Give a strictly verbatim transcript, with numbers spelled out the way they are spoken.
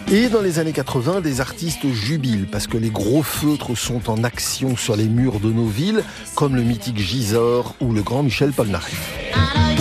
Et dans les années quatre-vingts, des artistes jubilent parce que les gros feutres sont en action sur les murs de nos villes, comme le mythique Gisors ou le grand Michel Polnareff.